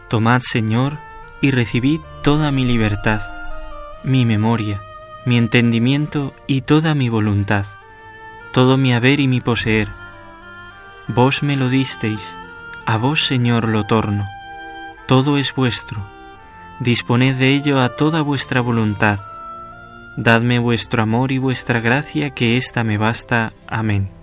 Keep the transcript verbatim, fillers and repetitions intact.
Tomad, Señor, y recibid toda mi libertad, mi memoria, mi entendimiento y toda mi voluntad, todo mi haber y mi poseer. Vos me lo disteis, a vos, Señor, lo torno. Todo es vuestro. Disponed de ello a toda vuestra voluntad. Dadme vuestro amor y vuestra gracia, que ésta me basta. Amén.